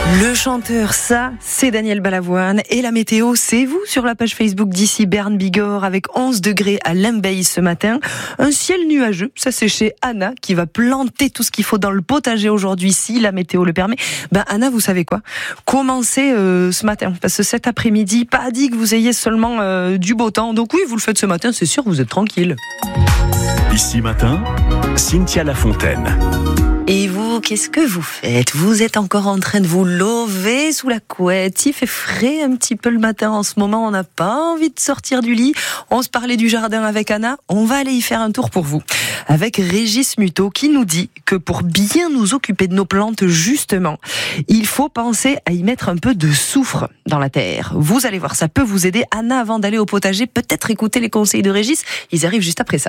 Le chanteur, ça, c'est Daniel Balavoine. Et la météo, c'est vous sur la page Facebook d'ici Bern Bigorre avec 11 degrés à Limbeil ce matin. Un ciel nuageux, ça c'est chez Anna qui va planter tout ce qu'il faut dans le potager aujourd'hui si la météo le permet. Anna, vous savez quoi ? Commencez ce matin, parce que cet après-midi, pas dit que vous ayez seulement du beau temps. Donc oui, vous le faites ce matin, c'est sûr, vous êtes tranquille. Ici matin, Cynthia Lafontaine. Et vous, qu'est-ce que vous faites ? Vous êtes encore en train de vous lever sous la couette. Il fait frais un petit peu le matin en ce moment. On n'a pas envie de sortir du lit. On se parlait du jardin avec Anna. On va aller y faire un tour pour vous. Avec Régis Muto qui nous dit que pour bien nous occuper de nos plantes, justement, il faut penser à y mettre un peu de soufre dans la terre. Vous allez voir, ça peut vous aider. Anna, avant d'aller au potager, peut-être écouter les conseils de Régis. Ils arrivent juste après ça.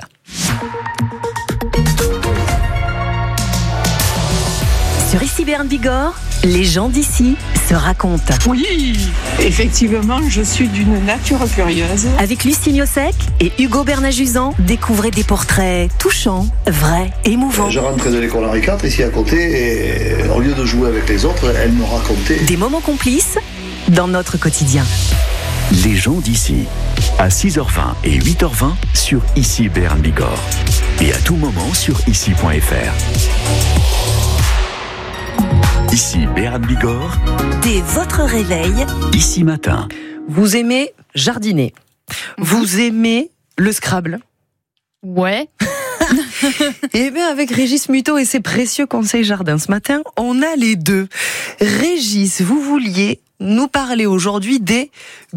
Sur Ici Bern Bigorre, les gens d'ici se racontent. Oui, effectivement, je suis d'une nature curieuse. Avec Lucie Miosec et Hugo Bernajuzan, découvrez des portraits touchants, vrais, émouvants. Je rentrais de l'école Henri IV ici à côté et au lieu de jouer avec les autres, elle me racontait. Des moments complices dans notre quotidien. Les gens d'ici, à 6h20 et 8h20 sur Ici Bern Bigorre. Et à tout moment sur ici.fr. Ici Bern Bigorre. Dès votre réveil, Ici matin. Vous aimez jardiner. Vous aimez le Scrabble. Ouais. Et bien avec Régis Muto et ses précieux conseils jardin ce matin, on a les deux. Régis, vous vouliez nous parler aujourd'hui des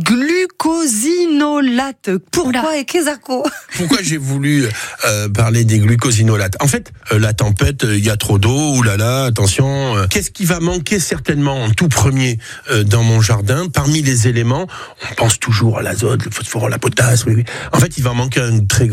glucosinolates. Pourquoi et qu'est-ce que Pourquoi j'ai voulu parler des glucosinolates ? En fait, la tempête, il y a trop d'eau, oulala, attention. Qu'est-ce qui va manquer certainement en tout premier dans mon jardin ? Parmi les éléments, on pense toujours à l'azote, le phosphore, la potasse. Oui. En fait, il va manquer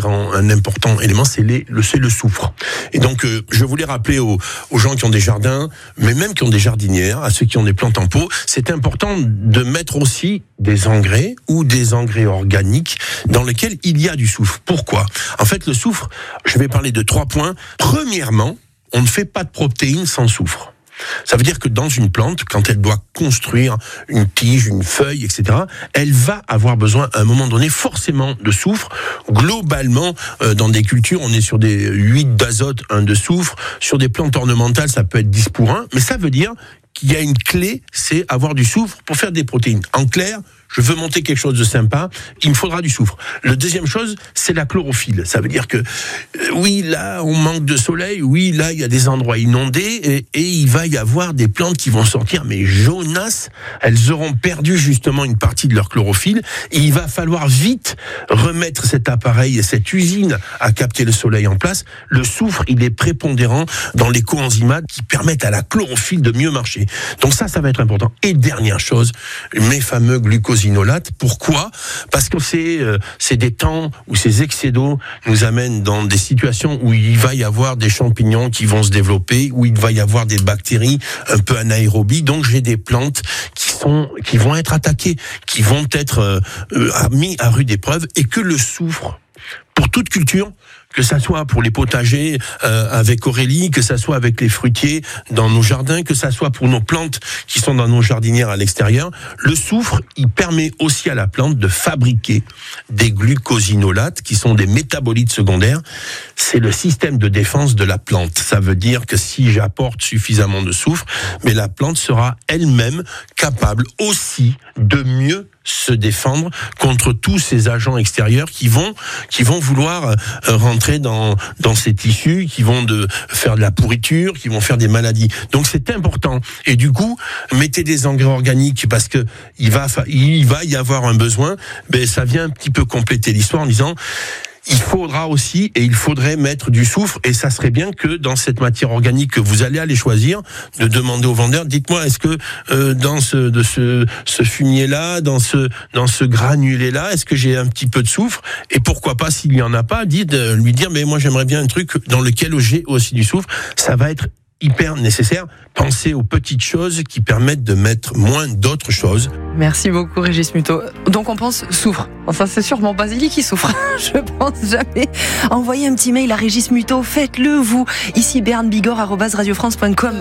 un important élément, c'est le soufre. Et donc, je voulais rappeler aux gens qui ont des jardins, mais même qui ont des jardinières, à ceux qui ont des plantes en pot, c'est important de mettre aussi des engrais ou des engrais organiques dans lesquels il y a du soufre. Pourquoi ? En fait, le soufre, je vais parler de 3 points. Premièrement, on ne fait pas de protéines sans soufre. Ça veut dire que dans une plante, quand elle doit construire une tige, une feuille, etc., elle va avoir besoin à un moment donné forcément de soufre. Globalement, dans des cultures, on est sur des 8 d'azote, 1 de soufre. Sur des plantes ornementales, ça peut être 10 pour 1. Mais ça veut dire qu'il y a une clé, c'est avoir du soufre pour faire des protéines. En clair, je veux monter quelque chose de sympa, il me faudra du soufre. La deuxième chose, c'est la chlorophylle. Ça veut dire que, oui, là, on manque de soleil, oui, là, il y a des endroits inondés, et il va y avoir des plantes qui vont sortir, mais jaunasses, elles auront perdu justement une partie de leur chlorophylle, et il va falloir vite remettre cet appareil et cette usine à capter le soleil en place. Le soufre, il est prépondérant dans les coenzymates qui permettent à la chlorophylle de mieux marcher. Donc ça va être important. Et dernière chose, mes fameux glucosinolates. Pourquoi ? Parce que c'est des temps où ces excès d'eau nous amènent dans des situations où il va y avoir des champignons qui vont se développer, où il va y avoir des bactéries un peu anaérobies. Donc j'ai des plantes qui vont être attaquées, qui vont être mis à rude épreuve, et que le soufre, pour toute culture, que ça soit pour les potagers avec Aurélie, que ça soit avec les fruitiers dans nos jardins, que ça soit pour nos plantes qui sont dans nos jardinières à l'extérieur, le soufre, il permet aussi à la plante de fabriquer des glucosinolates qui sont des métabolites secondaires. C'est le système de défense de la plante. Ça veut dire que si j'apporte suffisamment de soufre, mais la plante sera elle-même capable aussi de mieux se défendre contre tous ces agents extérieurs qui vont vouloir rentrer dans ces tissus, qui vont faire de la pourriture, qui vont faire des maladies. Donc c'est important. Et du coup, mettez des engrais organiques parce que il va y avoir un besoin. Ben ça vient un petit peu compléter l'histoire en disant il faudra aussi et il faudrait mettre du soufre, et ça serait bien que dans cette matière organique que vous allez aller choisir, de demander au vendeur, dites-moi, est-ce que dans ce fumier-là, dans ce granulé-là, est-ce que j'ai un petit peu de soufre? Et pourquoi pas, s'il n'y en a pas, lui dire, mais moi j'aimerais bien un truc dans lequel j'ai aussi du soufre. Ça va être hyper nécessaire. Pensez aux petites choses qui permettent de mettre moins d'autres choses. Merci beaucoup Régis Muto. Donc on pense soufre. Enfin c'est sûrement Basilic qui souffre. Je pense jamais. Envoyez un petit mail à Régis Muto. Faites-le vous. Ici bernbigorre@radiofrance.com.